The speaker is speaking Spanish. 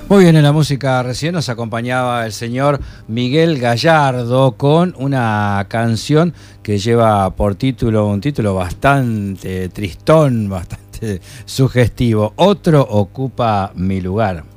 Muy bien, en la música recién nos acompañaba el señor Miguel Gallardo con una canción que lleva por título un título bastante tristón, bastante sugestivo. Otro ocupa mi lugar.